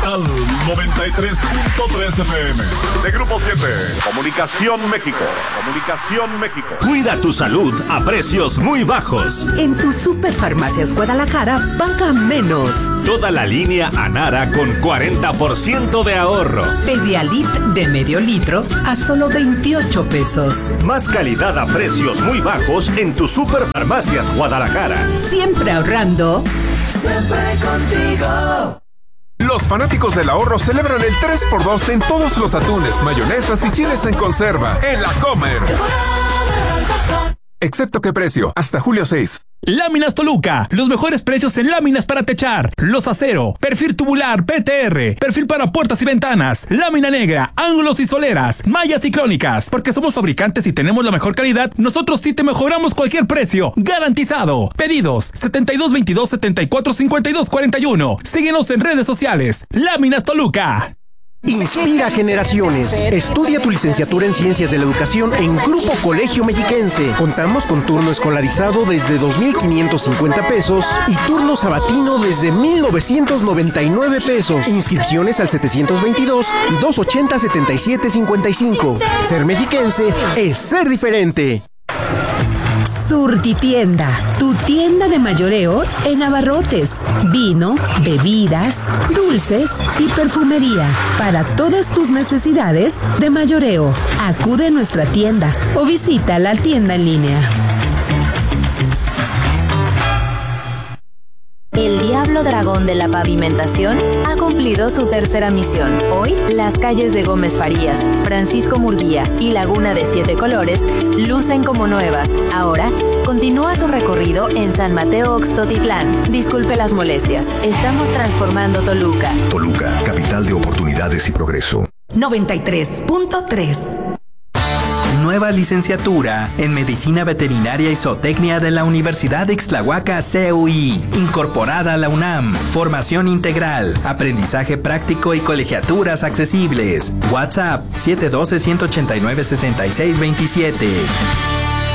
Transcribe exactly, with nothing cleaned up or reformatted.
Monumental noventa y tres punto tres F M. De Grupo siete. Comunicación México. Comunicación México. Cuida tu salud a precios muy bajos. En tu Superfarmacias Guadalajara paga menos. Toda la línea Anara con cuarenta por ciento de ahorro. Pedialit de medio litro a solo veintiocho pesos. Más calidad a precios muy bajos en tu Superfarmacias Guadalajara. Siempre ahorrando. Siempre contigo. Los fanáticos del ahorro celebran el tres por dos en todos los atunes, mayonesas y chiles en conserva en La Comer. Excepto qué precio, hasta julio seis. Láminas Toluca, los mejores precios en láminas para techar, los acero, perfil tubular P T R, perfil para puertas y ventanas, lámina negra, ángulos y soleras, mallas y crónicas. Porque somos fabricantes y tenemos la mejor calidad, nosotros sí te mejoramos cualquier precio, garantizado. Pedidos setenta y dos veintidós setenta y cuatro cincuenta y dos cuarenta y uno. Síguenos en redes sociales. Láminas Toluca. Inspira generaciones. Estudia tu licenciatura en Ciencias de la Educación en Grupo Colegio Mexiquense. Contamos con turno escolarizado desde dos mil quinientos cincuenta pesos y turno sabatino desde mil novecientos noventa y nueve pesos. Inscripciones al setecientos veintidós, doscientos ochenta, setenta y siete cincuenta y cinco. Ser mexiquense es ser diferente. Surtitienda, tu tienda de mayoreo en abarrotes, vino, bebidas, dulces y perfumería. Para todas tus necesidades de mayoreo, acude a nuestra tienda o visita la tienda en línea. El Diablo Dragón de la Pavimentación ha cumplido su tercera misión. Hoy, las calles de Gómez Farías, Francisco Murguía y Laguna de Siete Colores lucen como nuevas. Ahora, continúa su recorrido en San Mateo Oxtotitlán. Disculpe las molestias, estamos transformando Toluca. Toluca, capital de oportunidades y progreso. noventa y tres punto tres. Nueva licenciatura en Medicina Veterinaria y Zootecnia de la Universidad de Ixtlahuaca C U I, incorporada a la UNAM. Formación integral, aprendizaje práctico y colegiaturas accesibles. WhatsApp siete uno dos, uno ocho nueve, seis seis dos siete.